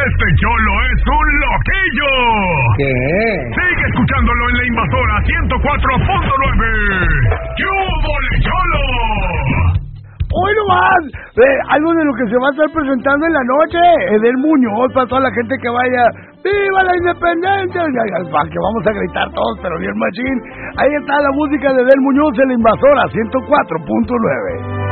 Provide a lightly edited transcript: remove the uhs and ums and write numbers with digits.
Este cholo es un loquillo. ¿Qué? Sigue escuchándolo en La Invasora 104.9. ¡Qué hubo, cholo! Hoy nomás, algo de lo que se va a estar presentando en la noche, Edel Muñoz, para toda la gente que vaya, ¡viva la independencia! Que vamos a gritar todos, pero bien machín. Ahí está la música de Edel Muñoz en La Invasora 104.9.